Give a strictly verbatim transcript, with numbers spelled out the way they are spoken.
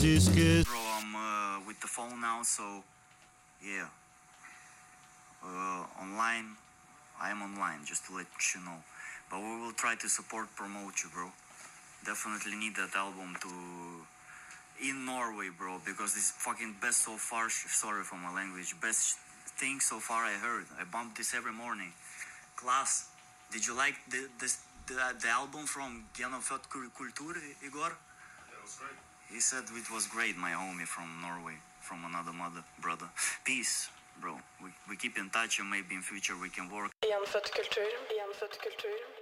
Bro, I'm uh, with the phone now, so yeah. Uh, online, I am online, just to let you know. But we will try to support, promote you, bro. Definitely need that album to in Norway, bro, because this is fucking best so far. Sorry for my language. Best thing so far I heard. I bumped this every morning. Class. Did you like the this the, the album from Genofødt Kultur, Igor? Yeah, it was great. He said it was great, my homie from Norway, from another mother, brother. Peace, bro. We, we keep in touch and maybe in future we can work. Genfødt kultur, genfødt kultur.